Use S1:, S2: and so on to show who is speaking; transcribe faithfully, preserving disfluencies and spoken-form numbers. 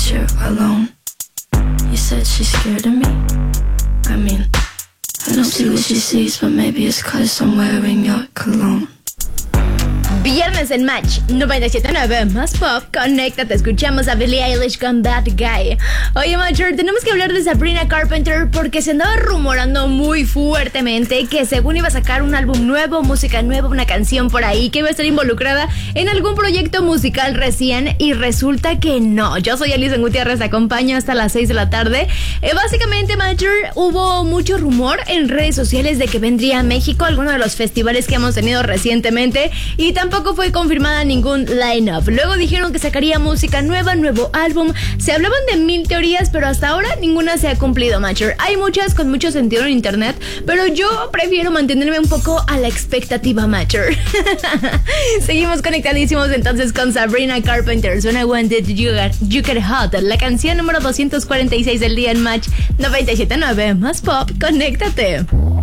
S1: that you're alone. You said she's scared of me. I mean, I don't see what she sees, but maybe it's 'cause I'm wearing your cologne.
S2: Viernes en Match noventa y siete punto nueve, más pop, conéctate, escuchamos a Billie Eilish con Bad Guy. Oye, Matcher, tenemos que hablar de Sabrina Carpenter porque se andaba rumorando muy fuertemente que según iba a sacar un álbum nuevo, música nueva, una canción por ahí, que iba a estar involucrada en algún proyecto musical recién, y resulta que no. Yo soy Alison Gutiérrez, te acompaño hasta las seis de la tarde. Eh, básicamente, Matcher, hubo mucho rumor en redes sociales de que vendría a México, alguno de los festivales que hemos tenido recientemente, y tampoco Tampoco fue confirmada ningún line-up. Luego dijeron que sacaría música nueva, nuevo álbum. Se hablaban de mil teorías, pero hasta ahora ninguna se ha cumplido, Matcher. Hay muchas con mucho sentido en internet, pero yo prefiero mantenerme un poco a la expectativa, Matcher. Seguimos conectadísimos entonces con Sabrina Carpenter. Suena When Did You Get, you get Hot, la canción número doscientos cuarenta y seis del día en Match noventa y siete punto nueve. Más pop, conéctate.